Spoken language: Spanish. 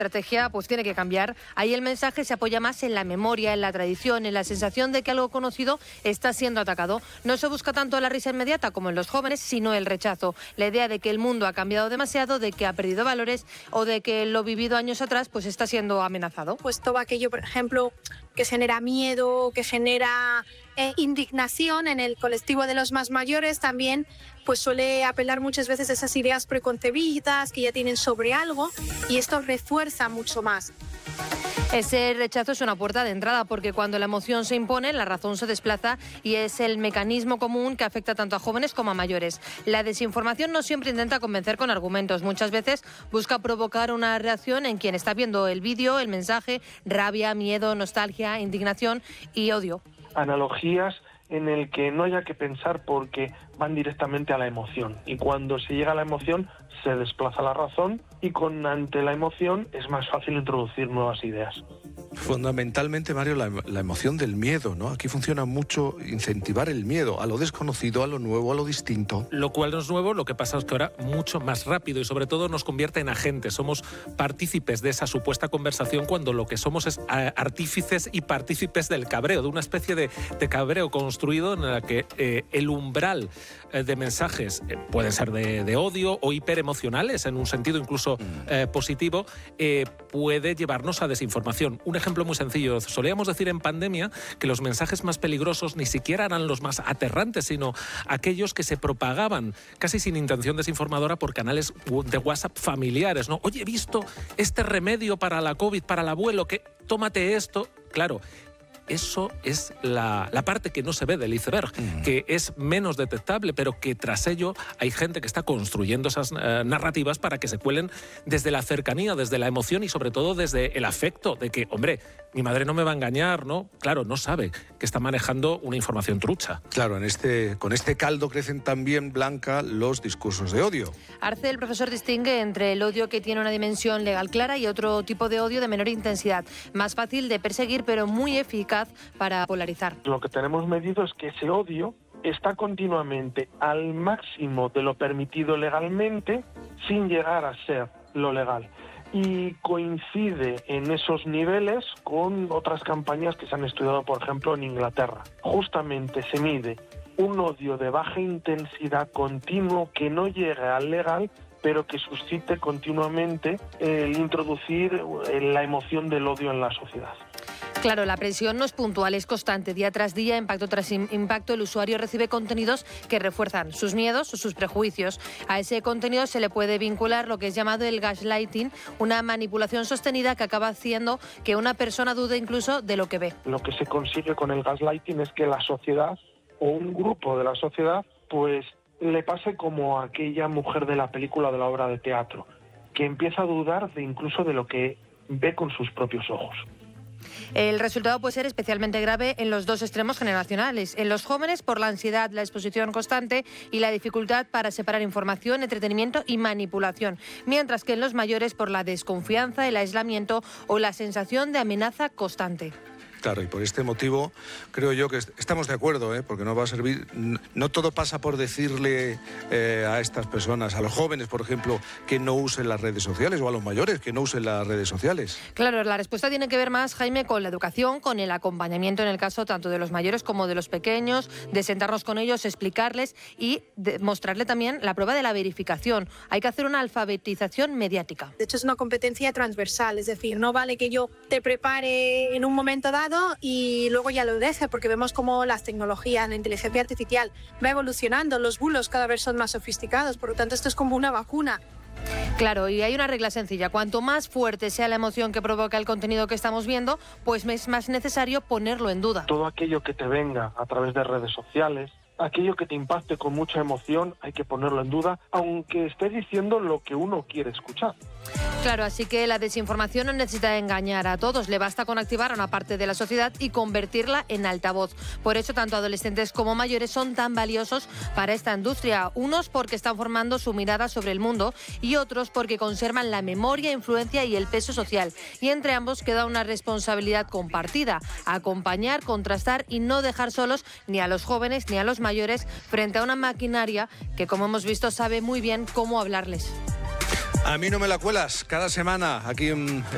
estrategia pues tiene que cambiar. Ahí el mensaje se apoya más en la memoria, en la tradición, en la sensación de que algo conocido está siendo atacado. No se busca tanto la risa inmediata como en los jóvenes, sino el rechazo. La idea de que el mundo ha cambiado demasiado, de que ha perdido valores o de que lo vivido años atrás pues está siendo amenazado. Pues todo aquello, por ejemplo, que genera miedo, que genera indignación en el colectivo de los más mayores también, pues suele apelar muchas veces a esas ideas preconcebidas que ya tienen sobre algo, y esto refuerza mucho más. Ese rechazo es una puerta de entrada porque cuando la emoción se impone, la razón se desplaza y es el mecanismo común que afecta tanto a jóvenes como a mayores. La desinformación no siempre intenta convencer con argumentos, muchas veces busca provocar una reacción en quien está viendo el vídeo, el mensaje, rabia, miedo, nostalgia, indignación y odio. Analogías en el que no haya que pensar porque van directamente a la emoción, y cuando se llega a la emoción se desplaza la razón y ante la emoción es más fácil introducir nuevas ideas. Fundamentalmente, Mario, la emoción del miedo, ¿no? Aquí funciona mucho incentivar el miedo a lo desconocido, a lo nuevo, a lo distinto. Lo cual no es nuevo, lo que pasa es que ahora mucho más rápido y sobre todo nos convierte en agentes. Somos partícipes de esa supuesta conversación cuando lo que somos es artífices y partícipes del cabreo, de una especie de cabreo construido en la que el umbral de mensajes pueden ser de odio o hiperemocionales en un sentido incluso positivo, puede llevarnos a desinformación. Un ejemplo muy sencillo, solíamos decir en pandemia que los mensajes más peligrosos ni siquiera eran los más aterrantes, sino aquellos que se propagaban casi sin intención desinformadora por canales de WhatsApp familiares, ¿no? Oye, he visto este remedio para la COVID, para el abuelo, que tómate esto. Claro, eso es la parte que no se ve del iceberg, que es menos detectable, pero que tras ello hay gente que está construyendo esas narrativas para que se cuelen desde la cercanía, desde la emoción y sobre todo desde el afecto de que, hombre, mi madre no me va a engañar, ¿no? Claro, no sabe que está manejando una información trucha. Claro, con este caldo crecen también, Blanca, los discursos de odio. Arce, el profesor, distingue entre el odio que tiene una dimensión legal clara y otro tipo de odio de menor intensidad, más fácil de perseguir pero muy eficaz para polarizar. Lo que tenemos medido es que ese odio está continuamente al máximo de lo permitido legalmente sin llegar a ser lo legal. Y coincide en esos niveles con otras campañas que se han estudiado, por ejemplo, en Inglaterra. Justamente se mide un odio de baja intensidad continuo que no llegue al legal, pero que suscite continuamente el introducir la emoción del odio en la sociedad. Claro, la presión no es puntual, es constante. Día tras día, impacto tras impacto, el usuario recibe contenidos que refuerzan sus miedos o sus prejuicios. A ese contenido se le puede vincular lo que es llamado el gaslighting, una manipulación sostenida que acaba haciendo que una persona dude incluso de lo que ve. Lo que se consigue con el gaslighting es que la sociedad o un grupo de la sociedad pues le pase como a aquella mujer de la película, de la obra de teatro, que empieza a dudar incluso de lo que ve con sus propios ojos. El resultado puede ser especialmente grave en los dos extremos generacionales. En los jóvenes por la ansiedad, la exposición constante y la dificultad para separar información, entretenimiento y manipulación. Mientras que en los mayores por la desconfianza, el aislamiento o la sensación de amenaza constante. Claro, y por este motivo creo yo que estamos de acuerdo, porque no va a servir, no todo pasa por decirle a estas personas, a los jóvenes, por ejemplo, que no usen las redes sociales, o a los mayores que no usen las redes sociales. Claro, la respuesta tiene que ver más, Jaime, con la educación, con el acompañamiento en el caso tanto de los mayores como de los pequeños, de sentarnos con ellos, explicarles y mostrarle también la prueba de la verificación. Hay que hacer una alfabetización mediática. De hecho, es una competencia transversal, es decir, no vale que yo te prepare en un momento dado y luego ya lo deje, porque vemos cómo las tecnologías, la inteligencia artificial va evolucionando, los bulos cada vez son más sofisticados, por lo tanto esto es como una vacuna. Claro, y hay una regla sencilla, cuanto más fuerte sea la emoción que provoca el contenido que estamos viendo, pues es más necesario ponerlo en duda. Todo aquello que te venga a través de redes sociales, aquello que te impacte con mucha emoción, hay que ponerlo en duda, aunque esté diciendo lo que uno quiere escuchar. Claro, así que la desinformación no necesita engañar a todos, le basta con activar a una parte de la sociedad y convertirla en altavoz. Por eso tanto adolescentes como mayores son tan valiosos para esta industria, unos porque están formando su mirada sobre el mundo y otros porque conservan la memoria, influencia y el peso social. Y entre ambos queda una responsabilidad compartida, acompañar, contrastar y no dejar solos ni a los jóvenes ni a los mayores frente a una maquinaria que, como hemos visto, sabe muy bien cómo hablarles. A mí no me la cuelas cada semana aquí en